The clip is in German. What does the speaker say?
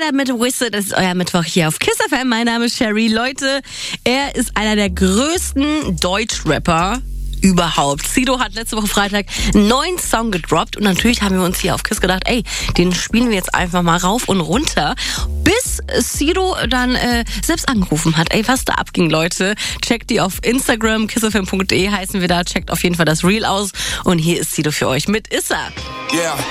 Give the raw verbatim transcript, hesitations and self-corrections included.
Tyler mit Whistle, das ist euer Mittwoch hier auf Kiss F M. Mein Name ist Sherry. Leute, er ist einer der größten Deutschrapper überhaupt. Sido hat letzte Woche Freitag einen neuen Song gedroppt und natürlich haben wir uns hier auf Kiss gedacht, ey, den spielen wir jetzt einfach mal rauf und runter, bis Sido dann äh, selbst angerufen hat. Ey, was da abging, Leute, checkt die auf Instagram, kissfm punkt de heißen wir da, checkt auf jeden Fall das Reel aus und hier ist Sido für euch mit Issa. Yeah.